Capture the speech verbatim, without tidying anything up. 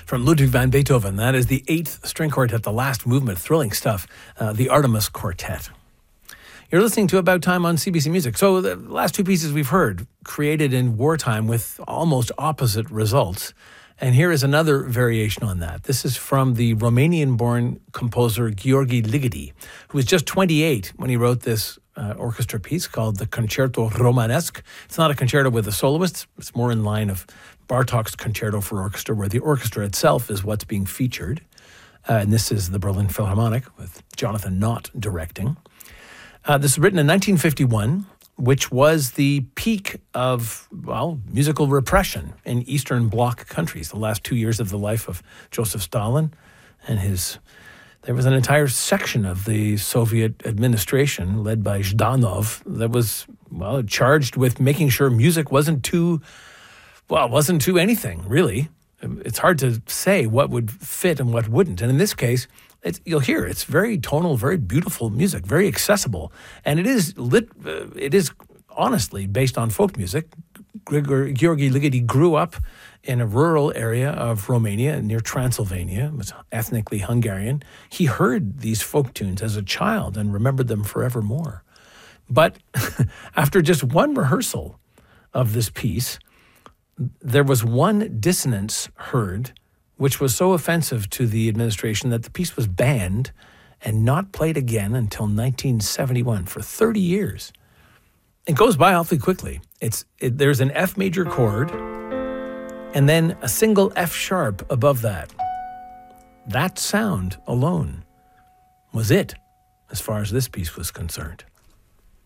from Ludwig van Beethoven. That is the eighth string quartet, the last movement, thrilling stuff, uh, the Artemis Quartet. You're listening to About Time on C B C Music. So the last two pieces we've heard, created in wartime with almost opposite results. And here is another variation on that. This is from the Romanian-born composer Gheorghe Ligeti, who was just twenty-eight when he wrote this uh, orchestra piece called the Concerto Romanesque. It's not a concerto with a soloist. It's more in line of Bartók's Concerto for Orchestra, where the orchestra itself is what's being featured. Uh, and this is the Berlin Philharmonic with Jonathan Knott directing. Uh, this was written in nineteen fifty-one, which was the peak of, well, musical repression in Eastern Bloc countries, the last two years of the life of Joseph Stalin and his... There was an entire section of the Soviet administration led by Zhdanov that was, well, charged with making sure music wasn't too, well, wasn't too anything, really. It's hard to say what would fit and what wouldn't. And in this case, it's, you'll hear it's very tonal, very beautiful music, very accessible. And it is lit, uh, it is honestly based on folk music. Gheorghe Ligeti grew up in a rural area of Romania near Transylvania. It was ethnically Hungarian. He heard these folk tunes as a child and remembered them forevermore. But after just one rehearsal of this piece, there was one dissonance heard which was so offensive to the administration that the piece was banned and not played again until nineteen seventy-one, for thirty years. It goes by awfully quickly. It's it, there's an F major chord and then a single F sharp above that. That sound alone was it as far as this piece was concerned.